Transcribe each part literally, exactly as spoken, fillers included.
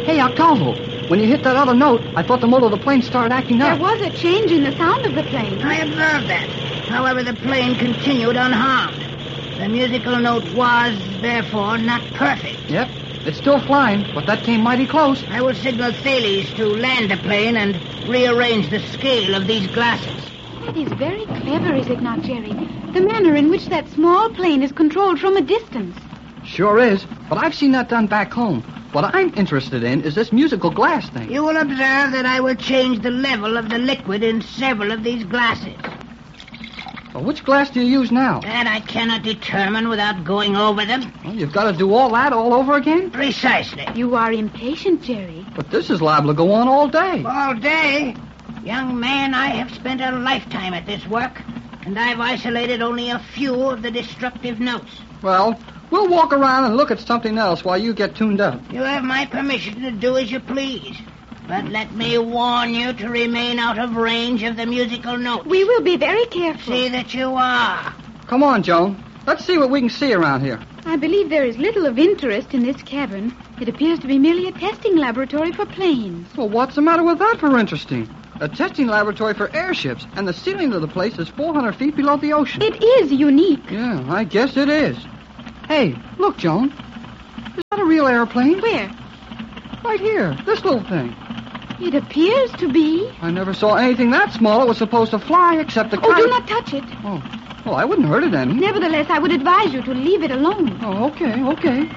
Hey, Octavo, when you hit that other note, I thought the motor of the plane started acting There up. was a change in the sound of the plane. I observed that. However, the plane continued unharmed. The musical note was, therefore, not perfect. Yep, it's still flying, but that came mighty close. I will signal Thales to land the plane and rearrange the scale of these glasses. That is very clever, is it not, Jerry? The manner in which that small plane is controlled from a distance. Sure is, but I've seen that done back home. What I'm interested in is this musical glass thing. You will observe that I will change the level of the liquid in several of these glasses. Well, which glass do you use now? That I cannot determine without going over them. Well, you've got to do all that all over again? Precisely. You are impatient, Jerry. But this is liable to go on all day. All day? Young man, I have spent a lifetime at this work, and I've isolated only a few of the destructive notes. Well, we'll walk around and look at something else while you get tuned up. You have my permission to do as you please. But let me warn you to remain out of range of the musical notes. We will be very careful. See that you are. Come on, Joan. Let's see what we can see around here. I believe there is little of interest in this cabin. It appears to be merely a testing laboratory for planes. Well, what's the matter with that for interesting? A testing laboratory for airships, and the ceiling of the place is four hundred feet below the ocean. It is unique. Yeah, I guess it is. Hey, look, Joan. Is that a real airplane? Where? Right here, this little thing. It appears to be. I never saw anything that small that was supposed to fly except a kite. Oh, do not touch it. Oh, well, I wouldn't hurt it any. Nevertheless, I would advise you to leave it alone. Oh, okay, okay.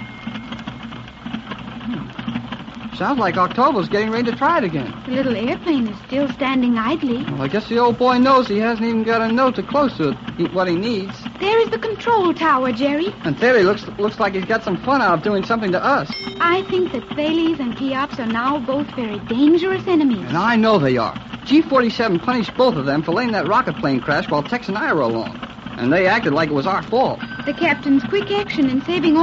Hmm. Sounds like Octavo's getting ready to try it again. The little airplane is still standing idly. Well, I guess the old boy knows he hasn't even got a note to close to it, what he needs. There is the control tower, Jerry. And Thales looks looks like he's got some fun out of doing something to us. I think that Thales and Cheops are now both very dangerous enemies. And I know they are. G forty-seven punished both of them for letting that rocket plane crash while Tex and I were along. And they acted like it was our fault. The captain's quick action in saving